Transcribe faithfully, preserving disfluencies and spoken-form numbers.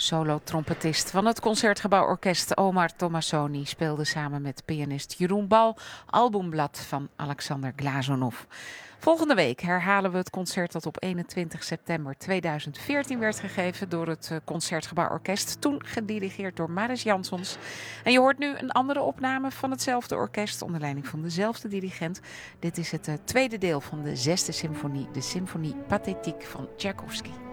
Solo-trompetist van het Concertgebouworkest Omar Tomassoni speelde samen met pianist Jeroen Bal Albumblad van Alexander Glazunov. Volgende week herhalen we het concert dat op eenentwintig september tweeduizend veertien werd gegeven door het Concertgebouworkest, toen gedirigeerd door Maris Jansons. En je hoort nu een andere opname van hetzelfde orkest onder leiding van dezelfde dirigent. Dit is het tweede deel van de zesde symfonie, de Symfonie Pathétique van Tchaikovsky.